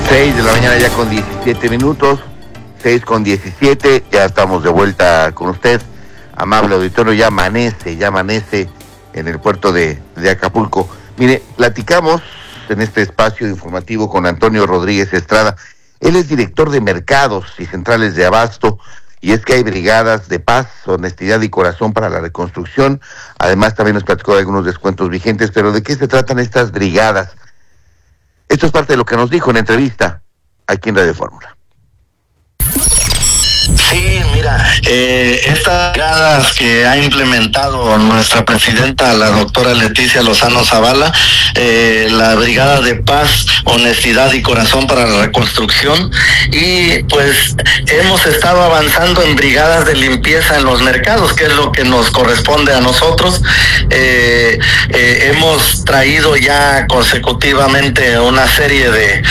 6 de la mañana ya con 17 minutos, 6 con 17, ya estamos de vuelta con usted, amable auditorio, ya amanece en el puerto de Acapulco. Mire, platicamos en este espacio informativo con Antonio Rodríguez Estrada. Él es director de mercados y centrales de abasto, y es que hay brigadas de paz, honestidad y corazón para la reconstrucción. Además también nos platicó de algunos descuentos vigentes, pero ¿de qué se tratan estas brigadas? Esto es parte de lo que nos dijo en entrevista aquí en Radio Fórmula. Sí, mira, estas brigadas que ha implementado nuestra presidenta, la doctora Leticia Lozano Zavala, la Brigada de Paz, Honestidad y Corazón para la Reconstrucción, y pues hemos estado avanzando en brigadas de limpieza en los mercados, que es lo que nos corresponde a nosotros. Hemos traído ya consecutivamente una serie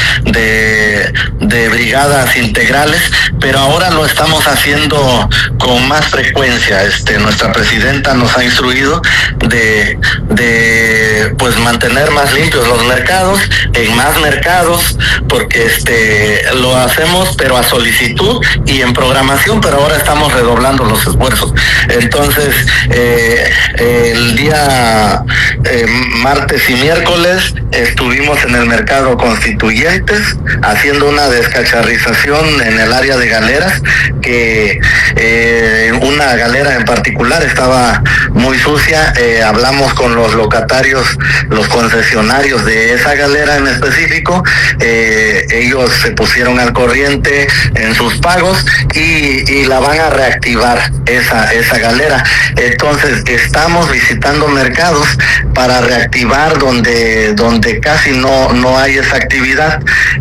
de brigadas integrales, pero ahora lo estamos haciendo con más frecuencia. Nuestra presidenta nos ha instruido de pues mantener más limpios los mercados, en más mercados, porque lo hacemos pero a solicitud y en programación, pero ahora estamos redoblando los esfuerzos. Entonces, el día martes y miércoles estuvimos en el mercado Constituyentes haciendo una descacharrización en el área de galeras, que una galera en particular estaba muy sucia. Hablamos con los locatarios, los concesionarios de esa galera en específico. Ellos se pusieron al corriente en sus pagos y la van a reactivar esa galera. Entonces estamos visitando mercados para reactivar donde casi no hay esa actividad,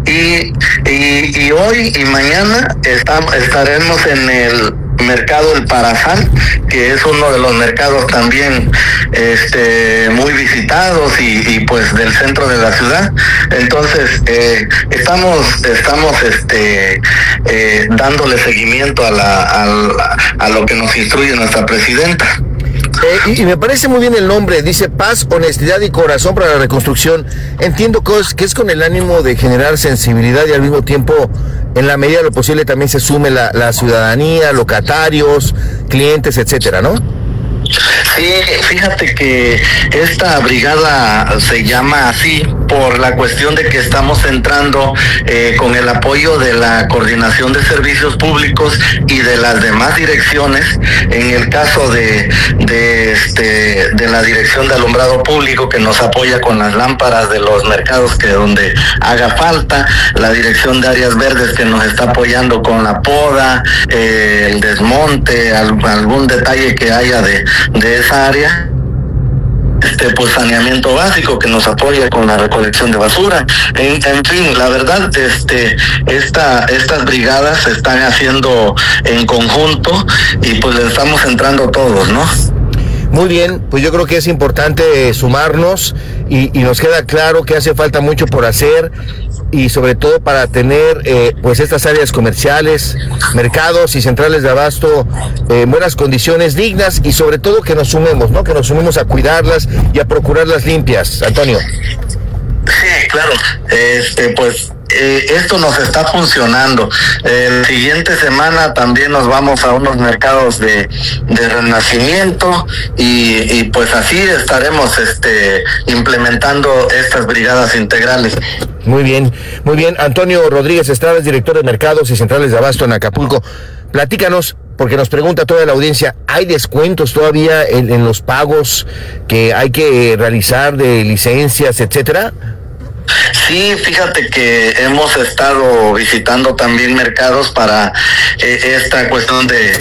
y hoy y mañana estaremos en el mercado El Parazán, que es uno de los mercados también muy visitados y pues del centro de la ciudad. Entonces estamos dándole seguimiento a lo que nos instruye nuestra presidenta. Y me parece muy bien el nombre, dice Paz, Honestidad y Corazón para la Reconstrucción. Entiendo que es con el ánimo de generar sensibilidad y al mismo tiempo, en la medida de lo posible, también se sume la ciudadanía, locatarios, clientes, etcétera, ¿no? Sí, fíjate que esta brigada se llama así por la cuestión de que estamos entrando con el apoyo de la Coordinación de Servicios Públicos y de las demás direcciones. En el caso de la Dirección de Alumbrado Público, que nos apoya con las lámparas de los mercados que donde haga falta, la Dirección de Áreas Verdes, que nos está apoyando con la poda, el desmonte, algún detalle que haya de esa área, pues saneamiento básico, que nos apoya con la recolección de basura. En fin, la verdad, estas brigadas se están haciendo en conjunto y pues le estamos entrando todos, ¿no? Muy bien, pues yo creo que es importante sumarnos y nos queda claro que hace falta mucho por hacer, y sobre todo para tener pues estas áreas comerciales, mercados y centrales de abasto en buenas condiciones, dignas, y sobre todo que nos sumemos, ¿no? Que nos sumemos a cuidarlas y a procurarlas limpias. Antonio. Sí, claro. Esto nos está funcionando. La siguiente semana también nos vamos a unos mercados de Renacimiento y pues así estaremos implementando estas brigadas integrales. Muy bien. Antonio Rodríguez Estrada es director de mercados y centrales de abasto en Acapulco. Platícanos, porque nos pregunta toda la audiencia, ¿hay descuentos todavía en los pagos que hay que realizar de licencias, etcétera? Sí, fíjate que hemos estado visitando también mercados para esta cuestión de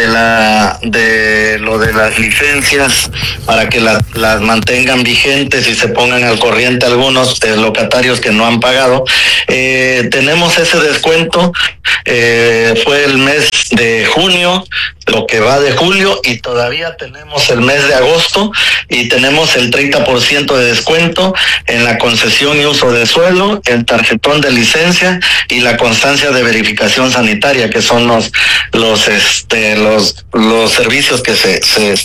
lo de las licencias, para que las mantengan vigentes y se pongan al corriente algunos locatarios que no han pagado. Tenemos ese descuento, fue el mes de junio, lo que va de julio, y todavía tenemos el mes de agosto, y tenemos el 30% de descuento en la concesión y uso de suelo, el tarjetón de licencia y la constancia de verificación sanitaria, que son los servicios que se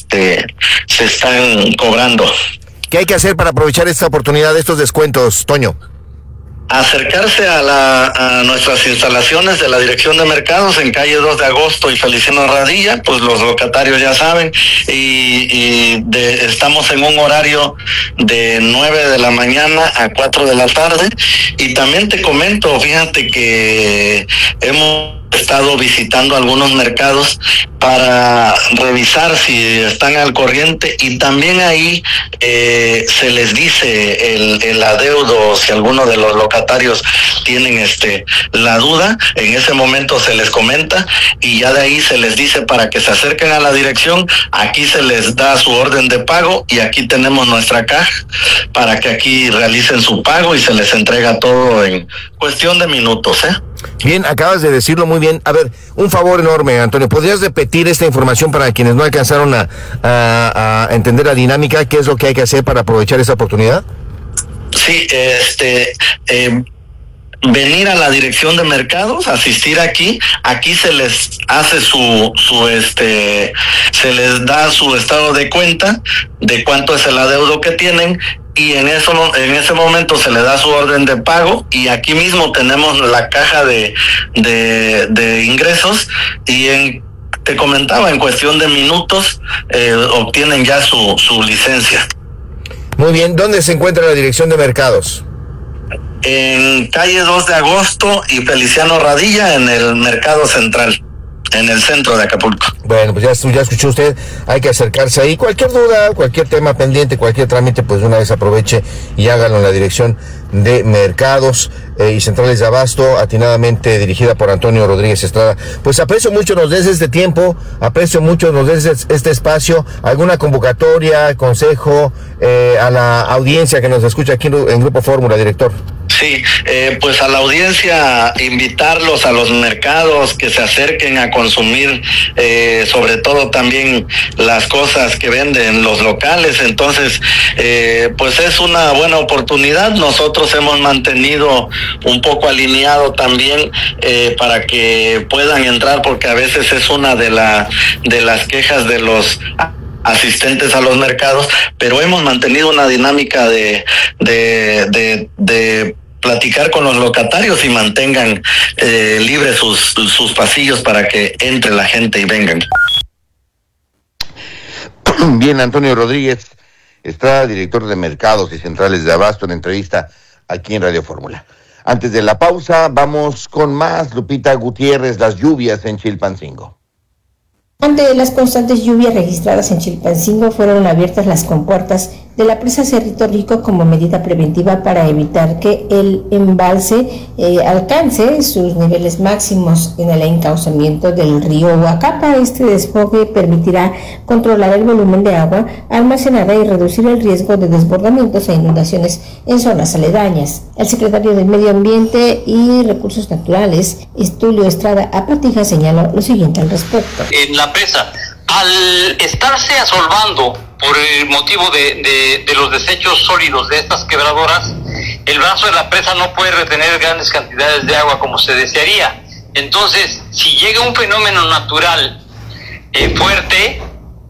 están cobrando. ¿Qué hay que hacer para aprovechar esta oportunidad de estos descuentos, Toño? acercarse a nuestras instalaciones de la Dirección de Mercados en calle 2 de Agosto y Feliciano Radilla, pues los locatarios ya saben, estamos en un horario de 9 de la mañana a 4 de la tarde. Y también te comento, fíjate que hemos estado visitando algunos mercados para revisar si están al corriente, y también ahí se les dice el adeudo, si alguno de los locatarios tienen la duda, en ese momento se les comenta y ya de ahí se les dice para que se acerquen a la dirección. Aquí se les da su orden de pago y aquí tenemos nuestra caja para que aquí realicen su pago y se les entrega todo en cuestión de minutos, Bien, acabas de decirlo muy bien. A ver, un favor enorme, Antonio, ¿podrías repetir esta información para quienes no alcanzaron a entender la dinámica? ¿Qué es lo que hay que hacer para aprovechar esa oportunidad? Sí, venir a la Dirección de Mercados, asistir aquí se les hace se les da su estado de cuenta de cuánto es el adeudo que tienen, y en ese momento se le da su orden de pago, y aquí mismo tenemos la caja de ingresos, y te comentaba, en cuestión de minutos obtienen ya su licencia. Muy bien, ¿dónde se encuentra la Dirección de Mercados? En calle 2 de Agosto y Feliciano Radilla, en el Mercado Central, en el centro de Acapulco. Bueno, pues ya escuchó usted, hay que acercarse ahí. Cualquier duda, cualquier tema pendiente, cualquier trámite, pues de una vez aproveche y hágalo en la Dirección de Mercados y Centrales de Abasto, atinadamente dirigida por Antonio Rodríguez Estrada. Pues aprecio mucho nos des este tiempo, aprecio mucho nos des este espacio. ¿Alguna convocatoria, consejo a la audiencia que nos escucha aquí en Grupo Fórmula, director? Sí, pues a la audiencia invitarlos a los mercados, que se acerquen a consumir, sobre todo también las cosas que venden los locales. Entonces, pues es una buena oportunidad. Nosotros hemos mantenido un poco alineado también para que puedan entrar, porque a veces es una de las quejas de los asistentes a los mercados, pero hemos mantenido una dinámica de platicar con los locatarios y mantengan libres sus pasillos para que entre la gente y vengan. Bien, Antonio Rodríguez Estrada, director de Mercados y Centrales de Abasto, en entrevista aquí en Radio Fórmula. Antes de la pausa, vamos con más. Lupita Gutiérrez, las lluvias en Chilpancingo. Ante las constantes lluvias registradas en Chilpancingo, fueron abiertas las compuertas de la presa Cerrito Rico como medida preventiva para evitar que el embalse alcance sus niveles máximos en el encauzamiento del río Huacapa. Este desfogue permitirá controlar el volumen de agua almacenada y reducir el riesgo de desbordamientos e inundaciones en zonas aledañas. El secretario de Medio Ambiente y Recursos Naturales, Tulio Estrada Apatija, señaló lo siguiente al respecto. En la presa, al estarse asolvando por el motivo de los desechos sólidos de estas quebradoras, el brazo de la presa no puede retener grandes cantidades de agua como se desearía. Entonces, si llega un fenómeno natural fuerte,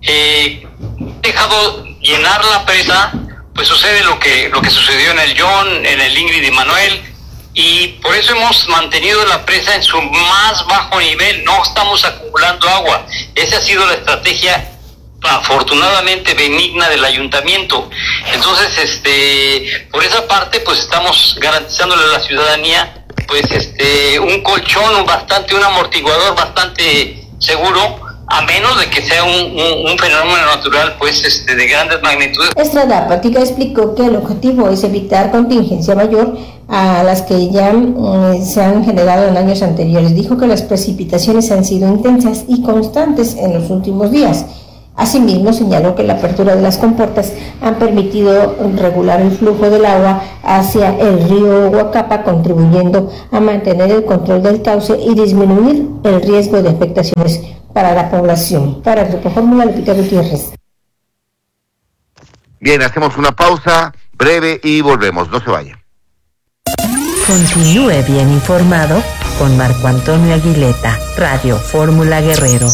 dejado llenar la presa, pues sucede lo que sucedió en el John, en el Ingrid y Manuel, y por eso hemos mantenido la presa en su más bajo nivel. No estamos acumulando agua. Esa ha sido la estrategia afortunadamente benigna del ayuntamiento. Entonces, por esa parte, pues estamos garantizándole a la ciudadanía, pues, un colchón un amortiguador bastante seguro, a menos de que sea un fenómeno natural, pues, de grandes magnitudes. Estrada Apatija explicó que el objetivo es evitar contingencia mayor a las que ya se han generado en años anteriores. Dijo que las precipitaciones han sido intensas y constantes en los últimos días. Asimismo, señaló que la apertura de las compuertas han permitido regular el flujo del agua hacia el río Huacapa, contribuyendo a mantener el control del cauce y disminuir el riesgo de afectaciones para la población. Para el Grupo Fórmula, Lupita Gutiérrez. Bien, hacemos una pausa breve y volvemos. No se vaya. Continúe bien informado con Marco Antonio Aguileta, Radio Fórmula Guerrero.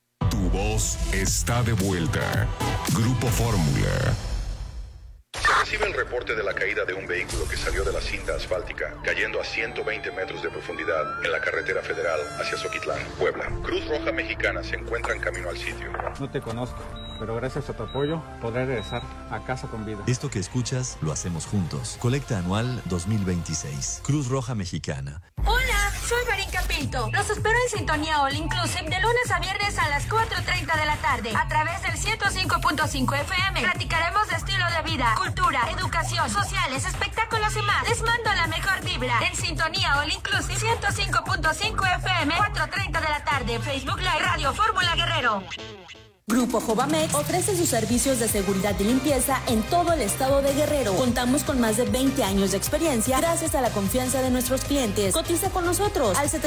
Tu voz está de vuelta. Grupo Fórmula. recibe el reporte de la caída de un vehículo que salió de la cinta asfáltica, cayendo a 120 metros de profundidad en la carretera federal hacia Zoquitlán, Puebla. Cruz Roja Mexicana se encuentra en camino al sitio. No te conozco, pero gracias a tu apoyo podré regresar a casa con vida. Esto que escuchas lo hacemos juntos. Colecta anual 2026. Cruz Roja Mexicana. Hola, soy Marín Pinto. Los espero en Sintonía All Inclusive de lunes a viernes a las 4:30 de la tarde a través del 105.5 FM. Platicaremos de estilo de vida, cultura, educación, sociales, espectáculos y más. Les mando la mejor vibra en Sintonía All Inclusive 105.5 FM 4:30 de la tarde. Facebook Live Radio Fórmula Guerrero. Grupo Jovamex ofrece sus servicios de seguridad y limpieza en todo el estado de Guerrero. Contamos con más de 20 años de experiencia gracias a la confianza de nuestros clientes. Cotiza con nosotros al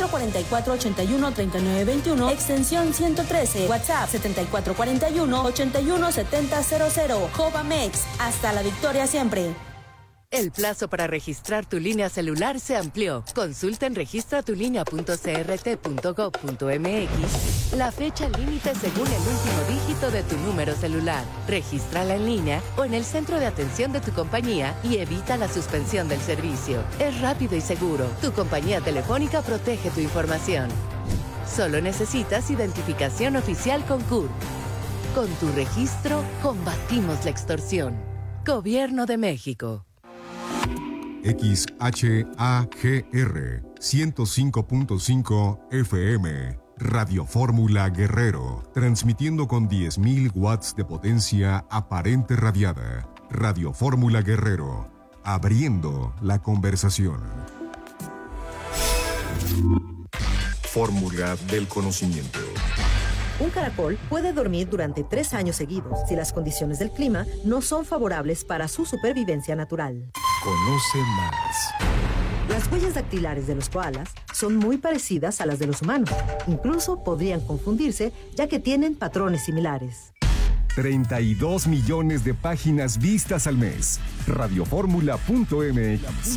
7444-813921, extensión 113, WhatsApp 7441-817000. Jovamex, hasta la victoria siempre. El plazo para registrar tu línea celular se amplió. Consulta en registratulinea.crt.gov.mx la fecha límite según el último dígito de tu número celular. Regístrala en línea o en el centro de atención de tu compañía y evita la suspensión del servicio. Es rápido y seguro. Tu compañía telefónica protege tu información. Solo necesitas identificación oficial con CURP. Con tu registro, combatimos la extorsión. Gobierno de México. XHAGR 105.5 FM, Radio Fórmula Guerrero, transmitiendo con 10.000 watts de potencia aparente radiada. Radio Fórmula Guerrero, abriendo la conversación. Fórmula del conocimiento. Un caracol puede dormir durante 3 años seguidos si las condiciones del clima no son favorables para su supervivencia natural. Conoce más. Las huellas dactilares de los koalas son muy parecidas a las de los humanos. Incluso podrían confundirse, ya que tienen patrones similares. 32 millones de páginas vistas al mes. Radioformula.mx.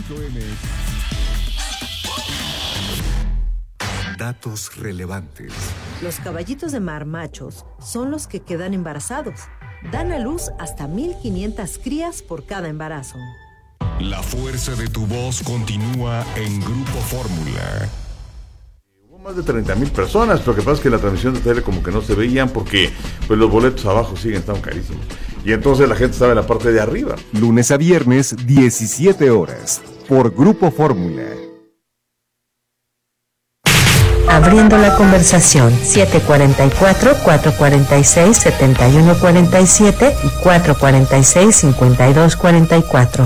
Datos relevantes. Los caballitos de mar machos son los que quedan embarazados. Dan a luz hasta 1,500 crías por cada embarazo. La fuerza de tu voz continúa en Grupo Fórmula. Hubo más de 30,000 personas. Lo que pasa es que la transmisión de tele como que no se veían porque pues los boletos abajo siguen estando carísimos. Y entonces la gente estaba en la parte de arriba. Lunes a viernes, 17 horas, por Grupo Fórmula. Abriendo la conversación, 744-446-7147 y 446-5244.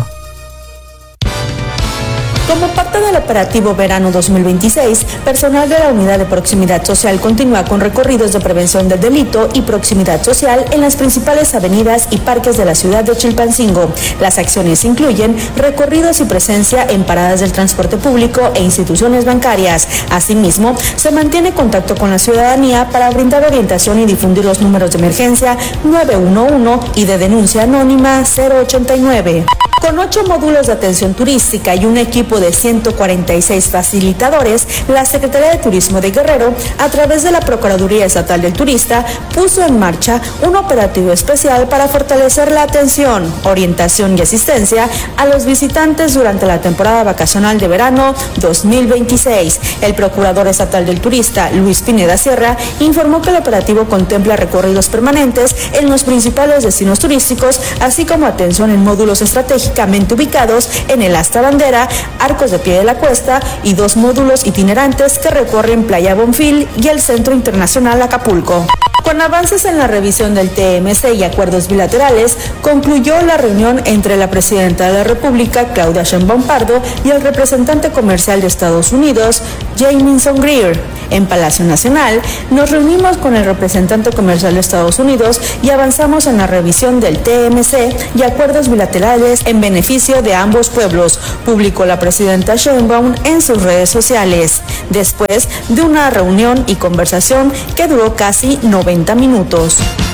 Como parte del operativo Verano 2026, personal de la Unidad de Proximidad Social continúa con recorridos de prevención del delito y proximidad social en las principales avenidas y parques de la ciudad de Chilpancingo. Las acciones incluyen recorridos y presencia en paradas del transporte público e instituciones bancarias. Asimismo, se mantiene contacto con la ciudadanía para brindar orientación y difundir los números de emergencia 911 y de denuncia anónima 089. Con 8 módulos de atención turística y un equipo de 146 facilitadores, la Secretaría de Turismo de Guerrero, a través de la Procuraduría Estatal del Turista, puso en marcha un operativo especial para fortalecer la atención, orientación y asistencia a los visitantes durante la temporada vacacional de verano 2026. El Procurador Estatal del Turista, Luis Pineda Sierra, informó que el operativo contempla recorridos permanentes en los principales destinos turísticos, así como atención en módulos estratégicos ubicados en el Asta Bandera, Arcos de Pie de la Cuesta y 2 módulos itinerantes que recorren Playa Bonfil y el Centro Internacional Acapulco. Con avances en la revisión del TMC y acuerdos bilaterales, concluyó la reunión entre la Presidenta de la República, Claudia Sheinbaum Pardo, y el representante comercial de Estados Unidos, Jamieson Greer. En Palacio Nacional, nos reunimos con el representante comercial de Estados Unidos y avanzamos en la revisión del TMC y acuerdos bilaterales en beneficio de ambos pueblos, publicó la presidenta Sheinbaum en sus redes sociales, después de una reunión y conversación que duró casi 90 minutos.